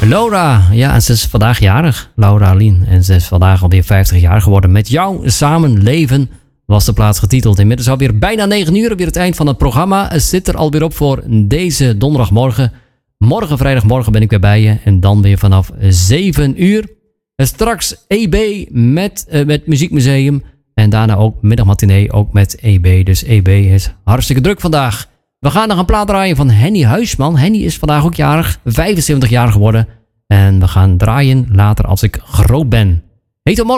Laura, ja, en ze is vandaag jarig, Laura Lien. En ze is vandaag alweer 50 jaar geworden. Met jou samen leven was de plaats getiteld. Inmiddels alweer bijna 9 uur, weer het eind van het programma. Het zit er alweer op voor deze donderdagmorgen. Morgen, vrijdagmorgen ben ik weer bij je. En dan weer vanaf 7 uur. En straks EB met Muziekmuseum. En daarna ook middagmatinee, ook met EB. Dus EB is hartstikke druk vandaag. We gaan nog een plaat draaien van Henny Huisman. Henny is vandaag ook jarig, 75 jaar geworden. En we gaan draaien later als ik groot ben. Heet hem morgen.